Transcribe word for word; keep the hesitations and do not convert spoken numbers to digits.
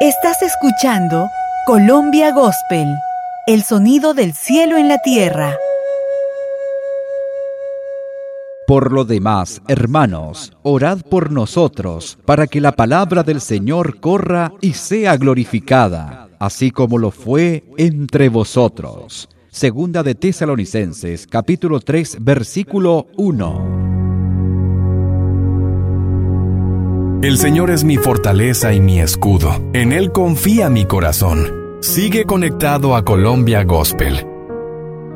Estás escuchando Colombia Gospel, el sonido del cielo en la tierra. Por lo demás, hermanos, orad por nosotros, para que la palabra del Señor corra y sea glorificada, así como lo fue entre vosotros. Segunda de Tesalonicenses, capítulo tres, versículo uno. El Señor es mi fortaleza y mi escudo. En Él confía mi corazón. Sigue conectado a Colombia Gospel.